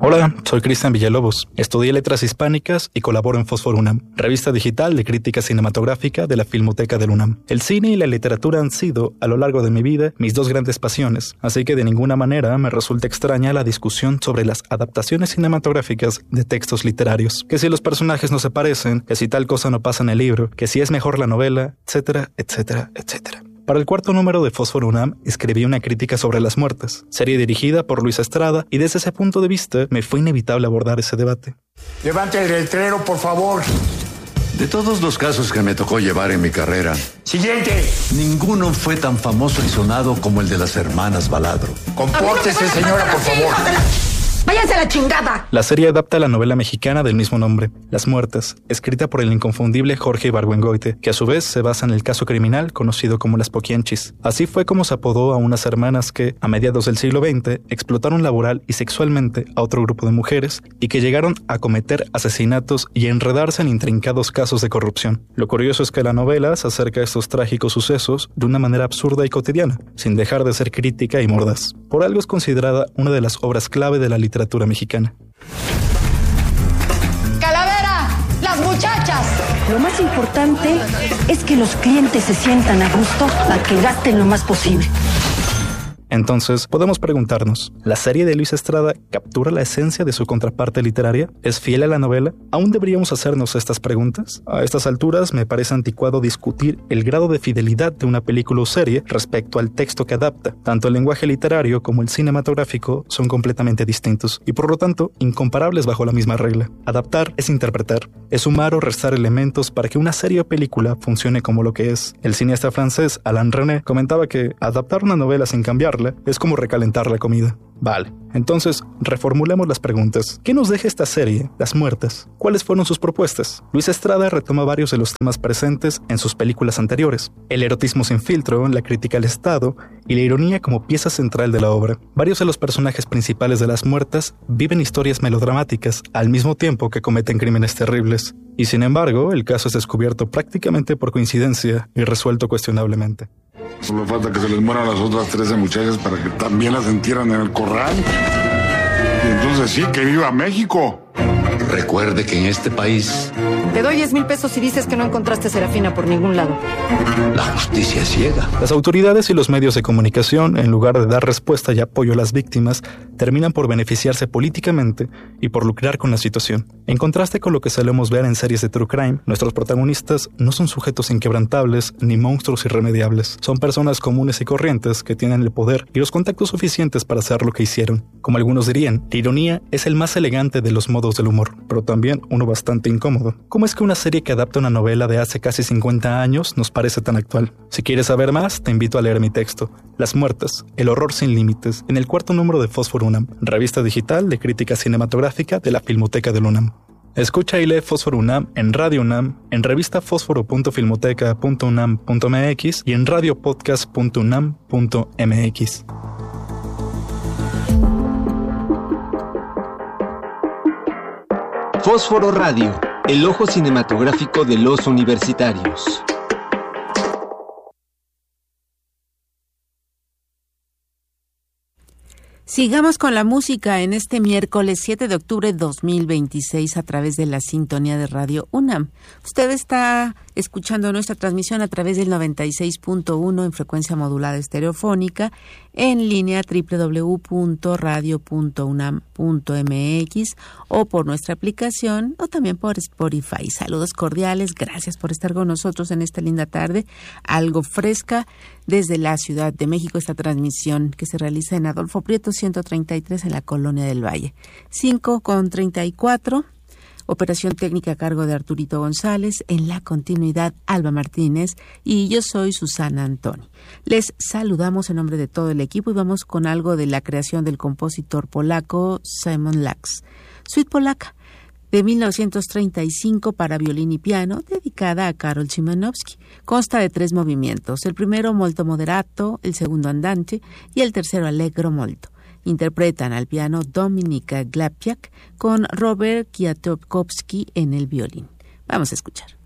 Hola, soy Cristian Villalobos. Estudié Letras Hispánicas y colaboro en Fósforo UNAM, revista digital de crítica cinematográfica de la Filmoteca del UNAM. El cine y la literatura han sido, a lo largo de mi vida, mis dos grandes pasiones, así que de ninguna manera me resulta extraña la discusión sobre las adaptaciones cinematográficas de textos literarios. Que si los personajes no se parecen, que si tal cosa no pasa en el libro, que si es mejor la novela, etcétera, etcétera, etcétera. Para el cuarto número de Fósforo UNAM escribí una crítica sobre las muertes, serie dirigida por Luis Estrada, y desde ese punto de vista me fue inevitable abordar ese debate. Levante el letrero, por favor. De todos los casos que me tocó llevar en mi carrera, Siguiente. ninguno fue tan famoso y sonado como el de las hermanas Baladro. Compórtese, señora, por favor. ¡Váyanse a la chingada! La serie adapta la novela mexicana del mismo nombre, Las Muertas, escrita por el inconfundible Jorge Ibargüengoitia, que a su vez se basa en el caso criminal conocido como Las Poquianchis. Así fue como se apodó a unas hermanas que, a mediados del siglo XX, explotaron laboral y sexualmente a otro grupo de mujeres y que llegaron a cometer asesinatos y a enredarse en intrincados casos de corrupción. Lo curioso es que la novela se acerca a estos trágicos sucesos de una manera absurda y cotidiana, sin dejar de ser crítica y mordaz. Por algo es considerada una de las obras clave de la literatura mexicana. ¡Calavera! ¡Las muchachas! Lo más importante es que los clientes se sientan a gusto a que gasten lo más posible. Entonces, podemos preguntarnos, ¿la serie de Luis Estrada captura la esencia de su contraparte literaria? ¿Es fiel a la novela? ¿Aún deberíamos hacernos estas preguntas? A estas alturas me parece anticuado discutir el grado de fidelidad de una película o serie respecto al texto que adapta. Tanto el lenguaje literario como el cinematográfico son completamente distintos y por lo tanto incomparables bajo la misma regla. Adaptar es interpretar, es sumar o restar elementos para que una serie o película funcione como lo que es. El cineasta francés Alain Resnais comentaba que adaptar una novela sin cambiarla es como recalentar la comida. Vale, entonces reformulemos las preguntas. ¿Qué nos deja esta serie, Las Muertas? ¿Cuáles fueron sus propuestas? Luis Estrada retoma varios de los temas presentes en sus películas anteriores. El erotismo sin filtro, la crítica al Estado y la ironía como pieza central de la obra. Varios de los personajes principales de Las Muertas viven historias melodramáticas al mismo tiempo que cometen crímenes terribles. Y sin embargo, el caso es descubierto prácticamente por coincidencia y resuelto cuestionablemente. Solo falta que se les mueran las otras 13 muchachas para que también las entierran en el corral. Y entonces sí, que viva México. Recuerde que en este país Te doy 10,000 pesos si dices que no encontraste a Serafina por ningún lado. la justicia es ciega. Las autoridades y los medios de comunicación, en lugar de dar respuesta y apoyo a las víctimas, terminan por beneficiarse políticamente y por lucrar con la situación. En contraste con lo que solemos ver en series de true crime, nuestros protagonistas no son sujetos inquebrantables ni monstruos irremediables. Son personas comunes y corrientes que tienen el poder y los contactos suficientes para hacer lo que hicieron. Como algunos dirían, la ironía es el más elegante de los modos del humor, pero también uno bastante incómodo. ¿Cómo es que una serie que adapta una novela de hace casi 50 años nos parece tan actual? Si quieres saber más, te invito a leer mi texto, Las Muertas, el horror sin límites, en el cuarto número de Fósforo UNAM, revista digital de crítica cinematográfica de la Filmoteca del UNAM. Escucha y lee Fósforo UNAM en Radio UNAM, en revista fósforo.filmoteca.unam.mx y en radiopodcast.unam.mx. Fósforo Radio, el ojo cinematográfico de los universitarios. Sigamos con la música en este miércoles 7 de octubre de 2026 a través de la sintonía de Radio UNAM. Usted está escuchando nuestra transmisión a través del 96.1 en frecuencia modulada estereofónica, en línea www.radio.unam.mx o por nuestra aplicación o también por Spotify. Saludos cordiales, gracias por estar con nosotros en esta linda tarde, algo fresca desde la Ciudad de México, esta transmisión que se realiza en Adolfo Prieto 133 en la Colonia del Valle. 5:34. Operación técnica a cargo de Arturito González, en la continuidad Alba Martínez y yo soy Susana Antoni. Les saludamos en nombre de todo el equipo y vamos con algo de la creación del compositor polaco Simon Lacz. Suite Polaca, de 1935 para violín y piano, dedicada a Karol Szymanowski. Consta de 3 movimientos, el primero molto moderato, el segundo andante y el tercero allegro molto. Interpretan al piano Dominika Glapiak con Robert Kwiatkowski en el violín. Vamos a escuchar.